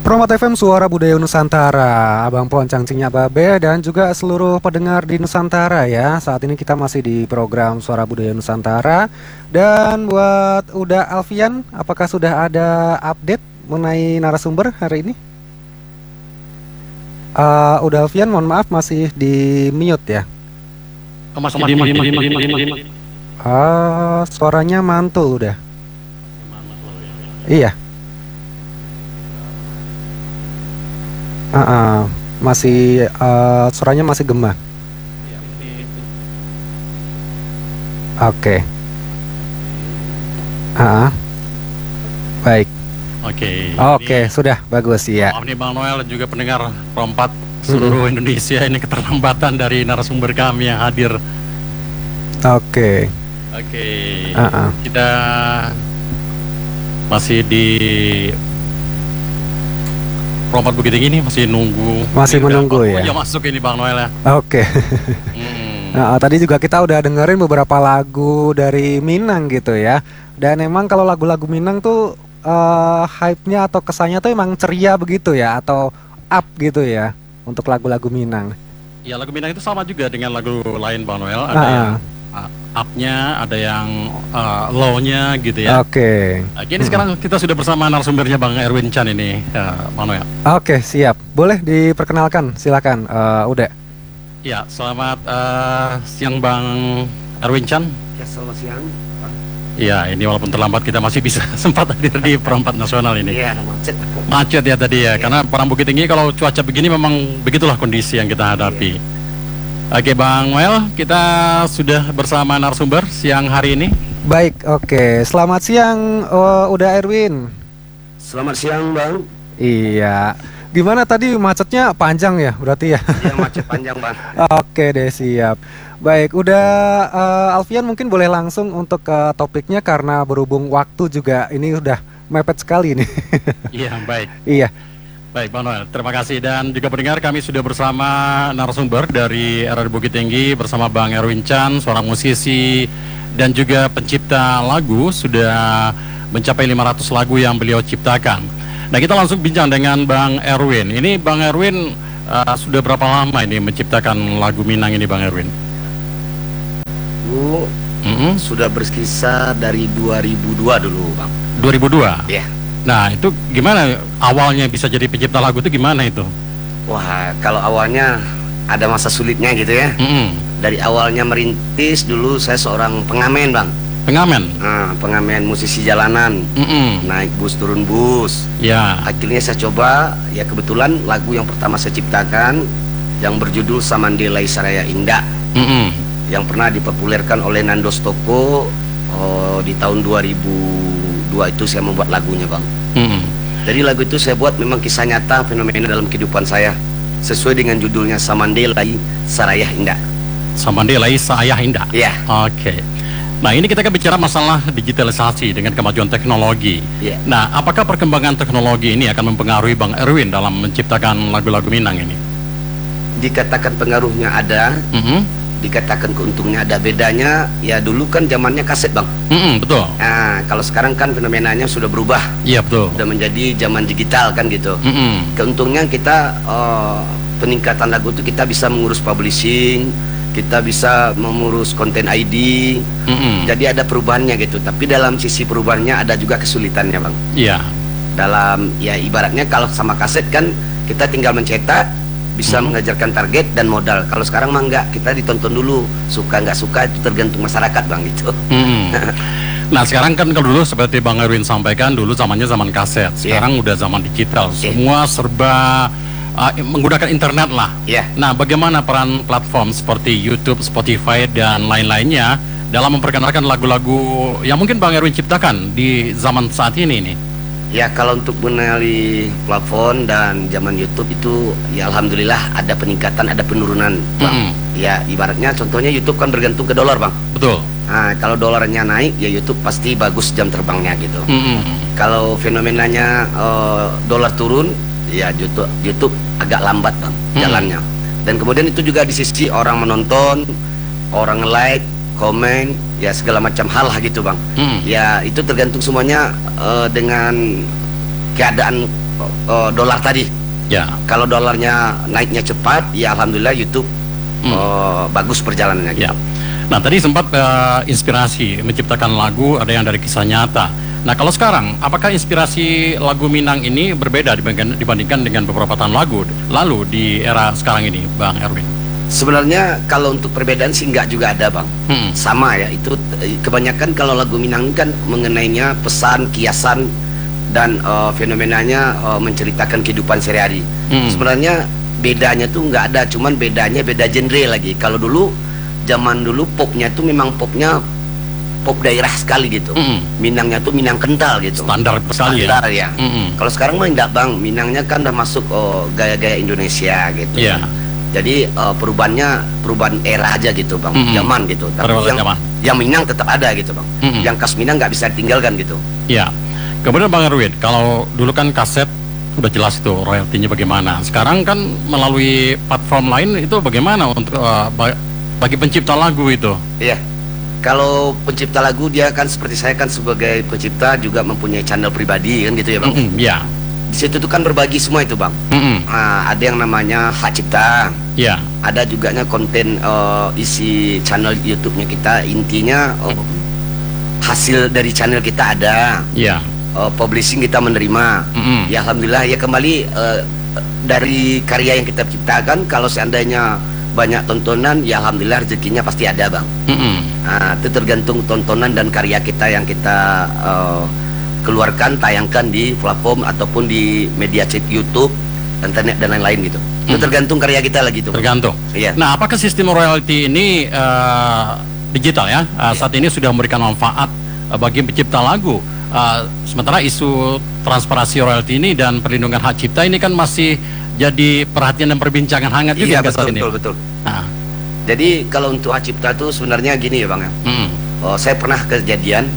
Promat FM Suara Budaya Nusantara, Abang Poncang Cinya Babe dan juga seluruh pendengar di Nusantara ya. Saat ini kita masih di program Suara Budaya Nusantara. Dan buat Uda Alfian, apakah sudah ada update mengenai narasumber hari ini? Uda Alfian, mohon maaf masih di mute ya. Suaranya mantul udah. Iya. Masih suaranya masih gema. Oke. Baik. Oke, sudah bagus ya. Maaf nih Bang Noel dan juga pendengar Rompat seluruh Indonesia, ini keterlambatan dari narasumber kami yang hadir. Oke. Kita masih di Rompat Bukit Tinggi ini masih nunggu. Masih menunggu ya. Ya masuk ini Bang Noel ya. Oke. Tadi juga kita udah dengerin beberapa lagu dari Minang gitu ya. Dan emang kalau lagu-lagu Minang tuh hype-nya atau kesannya tuh emang ceria begitu ya, atau up gitu ya untuk lagu-lagu Minang. Ya, lagu Minang itu sama juga dengan lagu lain Bang Noel. Ada yang up-nya, ada yang low-nya gitu ya. Oke. Ini sekarang kita sudah bersama narasumbernya Bang Erwin Chan ini, Bang Noel. Oke, siap. Boleh diperkenalkan, silakan. Udah. Ya, selamat siang Bang Erwin Chan. Ya, selamat siang. Ya, ini walaupun terlambat kita masih bisa sempat hadir di Perempat Nasional ini. Iya, macet ya tadi ya, karena Perang Bukit Tinggi kalau cuaca begini memang begitulah kondisi yang kita hadapi. Oke Bang Noel, kita sudah bersama narasumber siang hari ini. Baik, oke. Selamat siang, udah Erwin. Selamat siang Bang. Iya. Gimana tadi macetnya panjang ya berarti ya? Iya, macet panjang Bang. Oke deh, siap. Baik, udah Alfian mungkin boleh langsung untuk ke topiknya karena berhubung waktu juga ini udah mepet sekali nih. Iya, baik. Iya. Baik Bang Noel, terima kasih. Dan juga pendengar, kami sudah bersama narasumber dari RRI Bukit Tinggi bersama Bang Erwin Chan, seorang musisi dan juga pencipta lagu, sudah mencapai 500 lagu yang beliau ciptakan. Nah, kita langsung bincang dengan Bang Erwin. Ini Bang Erwin sudah berapa lama ini menciptakan lagu Minang ini Bang Erwin? Sudah berkisar dari 2002 dulu Bang. 2002? Iya. Nah, itu gimana awalnya bisa jadi pencipta lagu itu gimana itu? Wah, kalau awalnya ada masa sulitnya gitu ya. Dari awalnya merintis dulu saya seorang pengamen Bang. Pengamen? Pengamen musisi jalanan. Naik bus turun bus. Ya. Akhirnya saya coba, ya kebetulan lagu yang pertama saya ciptakan yang berjudul Samandelai Saraya Indah. Yang pernah dipopulerkan oleh Nando Stoko di tahun 2002 itu saya membuat lagunya Bang. Jadi lagu itu saya buat memang kisah nyata fenomena dalam kehidupan saya, sesuai dengan judulnya Samandelai Saraya Indah. Samandelai Saraya Indah. Iya. Oke. Nah, ini kita akan bicara masalah digitalisasi dengan kemajuan teknologi. Nah, apakah perkembangan teknologi ini akan mempengaruhi Bang Erwin dalam menciptakan lagu-lagu Minang ini? Dikatakan pengaruhnya ada, dikatakan keuntungnya ada. Bedanya ya dulu kan zamannya kaset Bang. Betul. Nah, kalau sekarang kan fenomenanya sudah berubah. Iya, betul. Sudah menjadi zaman digital kan gitu. Keuntungnya kita peningkatan lagu itu kita bisa mengurus publishing, kita bisa mengurus konten ID. Jadi ada perubahannya gitu. Tapi dalam sisi perubahannya ada juga kesulitannya Bang. Iya. Dalam ya ibaratnya kalau sama kaset kan kita tinggal mencetak, bisa mengajarkan target dan modal. Kalau sekarang mah enggak, kita ditonton dulu, suka nggak suka itu tergantung masyarakat Bang gitu. Nah, sekarang kan kalau dulu seperti Bang Erwin sampaikan, dulu zamannya zaman kaset. Sekarang udah zaman digital, semua serba menggunakan internet lah. Nah, bagaimana peran platform seperti YouTube, Spotify dan lain-lainnya dalam memperkenalkan lagu-lagu yang mungkin Bang Erwin ciptakan di zaman saat ini nih? Ya, kalau untuk mengenali platform dan zaman YouTube itu ya alhamdulillah ada peningkatan, ada penurunan Bang. Ya, ibaratnya contohnya YouTube kan bergantung ke dolar Bang. Betul. Nah, kalau dolarnya naik ya YouTube pasti bagus jam terbangnya gitu. Kalau fenomenanya dolar turun ya YouTube agak lambat Bang jalannya. Dan kemudian itu juga di sisi orang menonton, orang like, komen, ya segala macam hal lah gitu Bang. Ya itu tergantung semuanya dengan keadaan dolar tadi. Ya. Kalau dolarnya naiknya cepat, ya alhamdulillah YouTube bagus perjalanannya. Ya. Nah, tadi sempat inspirasi menciptakan lagu, ada yang dari kisah nyata. Nah, kalau sekarang, apakah inspirasi lagu Minang ini berbeda dibandingkan dengan beberapa tahun lalu di era sekarang ini, Bang Erwin? Sebenarnya kalau untuk perbedaan sih nggak juga ada, Bang. Sama ya, itu kebanyakan kalau lagu Minang kan mengenainya pesan, kiasan, dan fenomenanya menceritakan kehidupan sehari-hari. Sebenarnya bedanya tuh nggak ada, cuman bedanya beda genre lagi. Kalau dulu, zaman dulu popnya tuh memang popnya pop daerah sekali gitu. Minangnya tuh Minang kental gitu. Standar sekali ya. Ya. Kalau sekarang mah enggak, Bang. Minangnya kan udah masuk gaya-gaya Indonesia gitu. Yeah. Jadi perubahan era aja gitu, Bang. Zaman gitu. Tapi yang Minang tetap ada gitu, Bang. Yang khas Minang nggak bisa ditinggalkan gitu. Ya. Kemudian Bang Erwin, kalau dulu kan kaset udah jelas itu royaltinya bagaimana. Sekarang kan melalui platform lain itu bagaimana untuk bagi pencipta lagu itu? Iya. Kalau pencipta lagu dia kan seperti saya kan sebagai pencipta juga mempunyai channel pribadi kan gitu ya, Bang. Iya. Di situ tuh kan berbagi semua itu, Bang. Nah, ada yang namanya hak cipta. Ya. Ada juganya konten isi channel YouTube-nya kita, intinya hasil dari channel kita ada. Ya. Publishing kita menerima. Ya alhamdulillah ya, kembali dari karya yang kita ciptakan, kalau seandainya banyak tontonan ya alhamdulillah rezekinya pasti ada, Bang. Nah, itu tergantung tontonan dan karya kita yang kita keluarkan, tayangkan di platform ataupun di media cek YouTube, internet dan lain-lain gitu. Itu tergantung karya kita lagi tuh. Tergantung. Iya. Nah, apakah sistem royalti ini digital ya? Saat ini sudah memberikan manfaat bagi pencipta lagu. Sementara isu transparansi royalti ini dan perlindungan hak cipta ini kan masih jadi perhatian dan perbincangan hangat juga saat ini. Betul. Nah. Jadi kalau untuk hak cipta tuh sebenarnya gini ya, Bang ya. Saya pernah kejadian,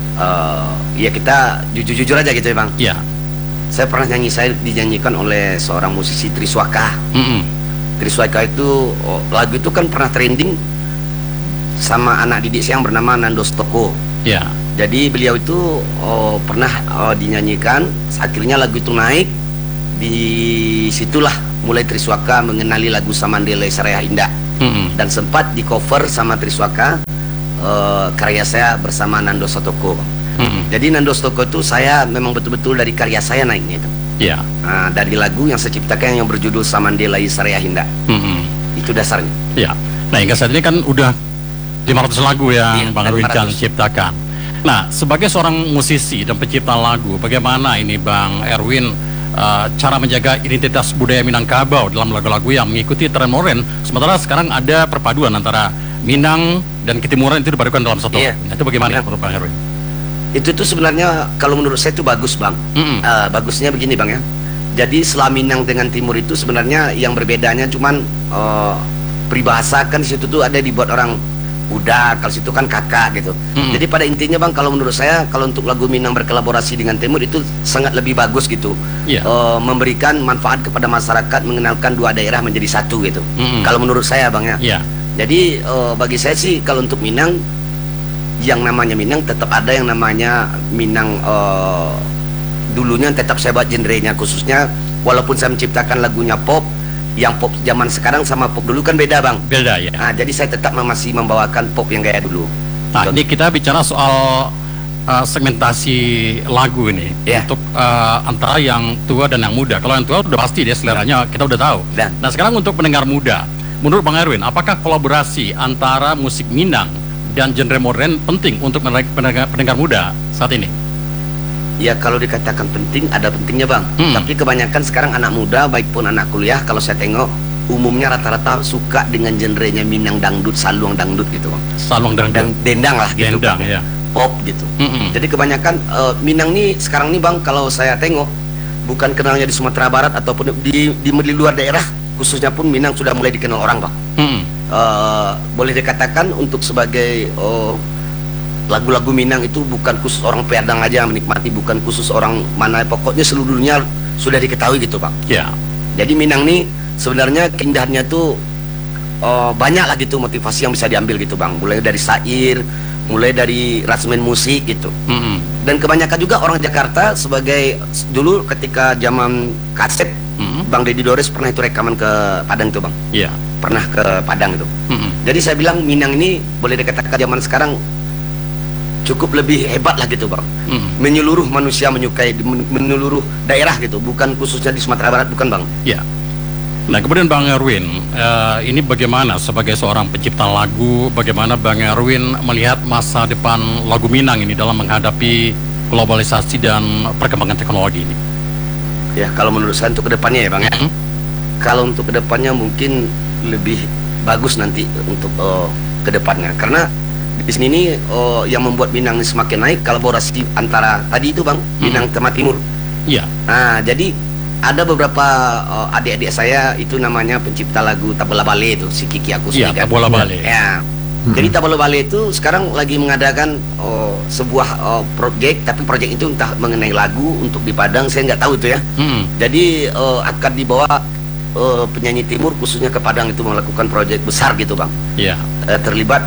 ya kita jujur-jujur aja gitu ya, Bang. Iya. Saya pernah saya dinyanyikan oleh seorang musisi Triswaka. Triswaka itu lagu itu kan pernah trending sama anak didik saya yang bernama Nando Stoko. Iya. Jadi beliau itu pernah dinyanyikan, akhirnya lagu itu naik. Di situlah mulai Triswaka mengenali lagu Samandele Saraya Indah. Dan sempat di cover sama Triswaka karya saya bersama Nando Stoko. Jadi Nando Stoko itu saya memang betul-betul dari karya saya naiknya itu. Iya. Nah, dari lagu yang saya ciptakan yang berjudul Samandele Saraya Indah. Itu dasarnya. Iya. Nah, hingga saat ini kan udah 500 lagu yang Bang Erwin ciptakan. Nah, sebagai seorang musisi dan pencipta lagu, bagaimana ini Bang Erwin cara menjaga identitas budaya Minangkabau dalam lagu-lagu yang mengikuti tren modern, sementara sekarang ada perpaduan antara Minang dan Ketimuran itu dipadukan dalam satu. Nah, itu bagaimana menurut Bang Erwin? Itu tuh sebenarnya kalau menurut saya itu bagus, Bang. Bagusnya begini, Bang ya. Jadi setelah Minang dengan Timur itu sebenarnya yang berbedanya cuman peribahasa kan di situ tuh ada dibuat orang budak, kalau situ kan kakak gitu. Jadi pada intinya, Bang, kalau menurut saya kalau untuk lagu Minang berkolaborasi dengan Timur itu sangat lebih bagus gitu. Memberikan manfaat kepada masyarakat, mengenalkan dua daerah menjadi satu gitu. Kalau menurut saya, Bang ya. Jadi bagi saya sih kalau untuk Minang, yang namanya Minang tetap ada yang namanya Minang dulunya tetap saya buat genrenya, khususnya walaupun saya menciptakan lagunya pop, yang pop zaman sekarang sama pop dulu kan beda, Bang. Beda ya. Nah, jadi saya tetap masih membawakan pop yang gaya dulu. Nah, ini kita bicara soal segmentasi lagu ini untuk antara yang tua dan yang muda. Kalau yang tua udah pasti dia seleranya kita udah tahu. Nah, sekarang untuk pendengar muda, menurut Bang Erwin, apakah kolaborasi antara musik Minang dan genre modern penting untuk pendengar muda saat ini? Ya kalau dikatakan penting, ada pentingnya, Bang. Tapi kebanyakan sekarang anak muda, baik pun anak kuliah, kalau saya tengok umumnya rata-rata suka dengan genrenya Minang dangdut, saluang dangdut gitu, Bang. Saluang dangdut. Dendang lah gitu. Dendang, ya. Pop gitu. Jadi kebanyakan Minang nih sekarang nih, Bang, kalau saya tengok bukan kenalnya di Sumatera Barat ataupun di luar daerah, khususnya pun Minang sudah mulai dikenal orang, Bang. Boleh dikatakan untuk sebagai lagu-lagu Minang itu bukan khusus orang Padang aja yang menikmati, bukan khusus orang mana, pokoknya seluruh dunia sudah diketahui gitu, Bang. Jadi Minang nih sebenarnya keindahannya tuh banyak lah gitu, motivasi yang bisa diambil gitu, Bang. Mulai dari syair, mulai dari rasmen musik gitu. Dan kebanyakan juga orang Jakarta sebagai dulu ketika zaman kaset, Bang Deddy Dores pernah itu rekaman ke Padang tuh Bang. Iya. Pernah ke Padang itu. Jadi saya bilang Minang ini boleh dikatakan zaman sekarang cukup lebih hebat lah gitu Bang. Menyeluruh manusia menyukai, menyeluruh daerah gitu, bukan khususnya di Sumatera Barat, bukan Bang. Iya. Nah kemudian Bang Erwin, ini bagaimana sebagai seorang pencipta lagu, bagaimana Bang Erwin melihat masa depan lagu Minang ini dalam menghadapi globalisasi dan perkembangan teknologi ini? Ya kalau menurut saya untuk kedepannya ya Bang ya, kalau untuk kedepannya mungkin lebih bagus nanti untuk kedepannya, karena di sini ini yang membuat Minang ini semakin naik kolaborasi antara tadi itu Bang, Minang Tema Timur. Iya. Nah jadi ada beberapa adik-adik saya itu namanya pencipta lagu Tabola Bale itu, si Kiki Akusni kan. Tabola Bale. Ya. Jadi Tabola Bale itu sekarang lagi mengadakan sebuah proyek, tapi proyek itu entah mengenai lagu untuk di Padang, saya nggak tahu itu ya. Jadi akan dibawa penyanyi timur khususnya ke Padang itu melakukan proyek besar gitu Bang. Iya. Terlibat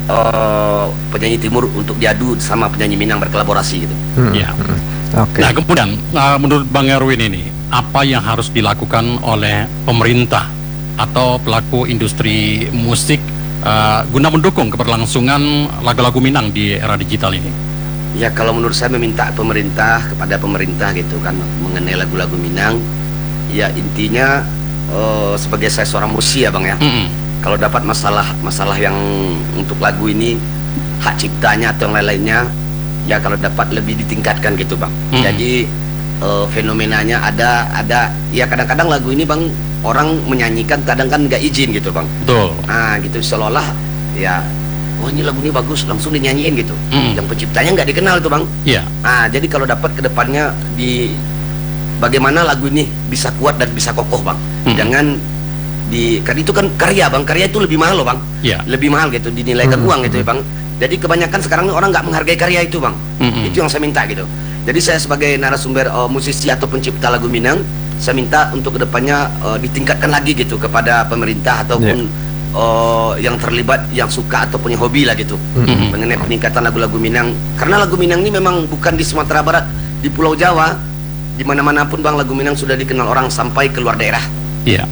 penyanyi timur untuk diadu sama penyanyi Minang berkolaborasi gitu. Iya. Nah kemudian menurut Bang Erwin ini apa yang harus dilakukan oleh pemerintah atau pelaku industri musik guna mendukung keberlangsungan lagu-lagu Minang di era digital ini? Ya kalau menurut saya meminta pemerintah kepada pemerintah gitu kan mengenai lagu-lagu Minang. Ya intinya sebagai saya seorang musisi ya Bang ya. Kalau dapat masalah yang untuk lagu ini hak ciptanya atau yang lain-lainnya, ya kalau dapat lebih ditingkatkan gitu Bang. Jadi fenomenanya ada ya kadang-kadang lagu ini Bang orang menyanyikan kadang kan nggak izin gitu Bang. Betul. Nah gitu seolah-olah ya oh ini lagu ini bagus langsung dinyanyiin gitu. Yang penciptanya nggak dikenal itu Bang. Iya. Nah jadi kalau dapat kedepannya di bagaimana lagu ini bisa kuat dan bisa kokoh Bang. Jangan kan itu kan karya Bang, karya itu lebih mahal loh Bang. Iya. Lebih mahal gitu dinilaikan uang gitu ya Bang. Jadi kebanyakan sekarang orang nggak menghargai karya itu Bang. Itu yang saya minta gitu. Jadi saya sebagai narasumber musisi atau pencipta lagu Minang, saya minta untuk kedepannya ditingkatkan lagi gitu kepada pemerintah ataupun yang terlibat, yang suka atau punya hobi lah gitu mengenai peningkatan lagu-lagu Minang. Karena lagu Minang ini memang bukan di Sumatera Barat, di Pulau Jawa, di mana-mana pun Bang lagu Minang sudah dikenal orang sampai keluar daerah. Iya.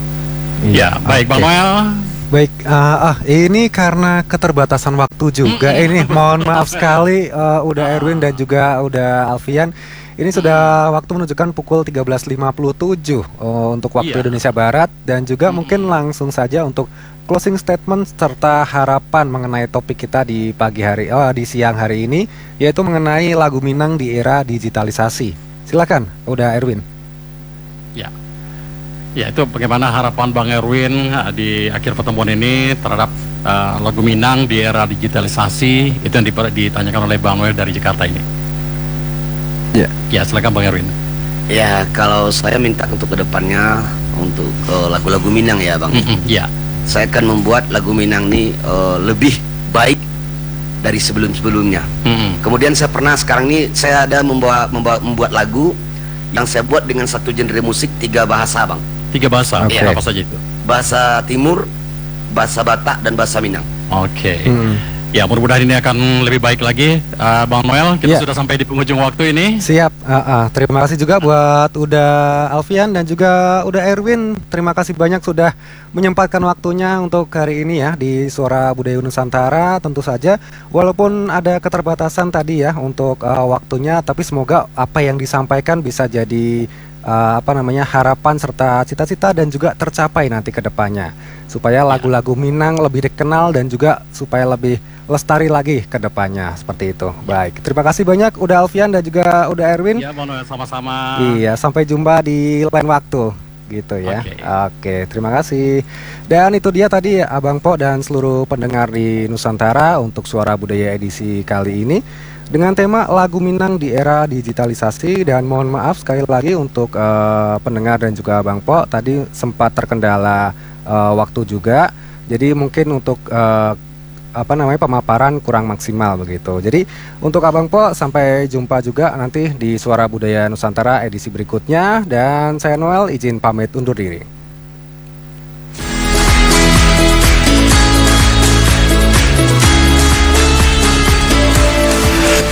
Ya, baik Bang Noel. Baik, ini karena keterbatasan waktu juga. Ini mohon maaf sekali, udah Erwin dan juga udah Alfian. Ini sudah waktu menunjukkan pukul 13.57 untuk waktu Indonesia Barat, dan juga mungkin langsung saja untuk closing statement serta harapan mengenai topik kita di di siang hari ini, yaitu mengenai lagu Minang di era digitalisasi. Silakan, udah Erwin. Ya itu bagaimana harapan Bang Erwin di akhir pertemuan ini terhadap lagu Minang di era digitalisasi, itu yang ditanyakan oleh Bang Noel dari Jakarta ini. Ya silakan Bang Erwin. Ya kalau saya minta untuk kedepannya untuk lagu-lagu Minang ya Bang. Ya. Saya akan membuat lagu Minang ini lebih baik dari sebelum-sebelumnya. Kemudian sekarang ini saya ada membuat lagu yang saya buat dengan satu genre musik 3 bahasa Bang. 3 bahasa? Okay. Apa saja itu? Bahasa Timur, bahasa Batak, dan bahasa Minang. Oke. Ya mudah-mudahan ini akan lebih baik lagi. Bang Noel, kita sudah sampai di penghujung waktu ini. Siap. Terima kasih juga buat udah Alfian dan juga udah Erwin. Terima kasih banyak sudah menyempatkan waktunya untuk hari ini ya di Suara Budaya Nusantara. Tentu saja walaupun ada keterbatasan tadi ya untuk waktunya, tapi semoga apa yang disampaikan bisa jadi harapan serta cita-cita dan juga tercapai nanti ke depannya, supaya lagu-lagu Minang lebih dikenal dan juga supaya lebih lestari lagi ke depannya, seperti itu. Baik, terima kasih banyak udah Alfian dan juga udah Erwin. Ya, sama-sama. Iya, sampai jumpa di lain waktu gitu ya. Oke, terima kasih. Dan itu dia tadi Abang Po dan seluruh pendengar di Nusantara untuk Suara Budaya edisi kali ini dengan tema lagu Minang di era digitalisasi. Dan mohon maaf sekali lagi untuk pendengar dan juga Bang Po tadi sempat terkendala waktu juga. Jadi mungkin untuk pemaparan kurang maksimal begitu. Jadi untuk Abang Po sampai jumpa juga nanti di Suara Budaya Nusantara edisi berikutnya, dan saya Noel izin pamit undur diri.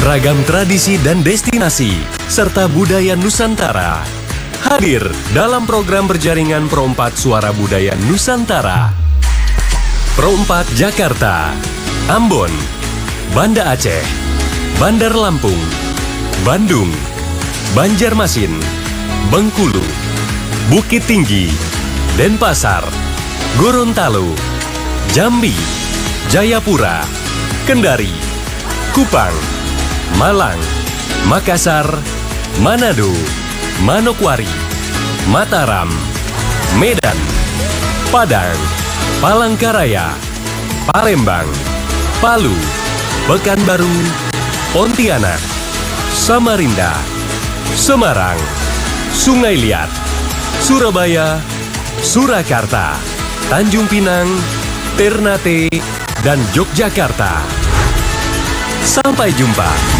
beragam tradisi dan destinasi, serta budaya Nusantara. Hadir dalam program berjaringan Pro 4 Suara Budaya Nusantara. Pro 4 Jakarta, Ambon, Banda Aceh, Bandar Lampung, Bandung, Banjarmasin, Bengkulu, Bukit Tinggi, Denpasar, Gorontalo, Jambi, Jayapura, Kendari, Kupang, Malang, Makassar, Manado, Manokwari, Mataram, Medan, Padang, Palangkaraya, Palembang, Palu, Pekanbaru, Pontianak, Samarinda, Semarang, Sungai Liat, Surabaya, Surakarta, Tanjung Pinang, Ternate, dan Yogyakarta. Sampai jumpa.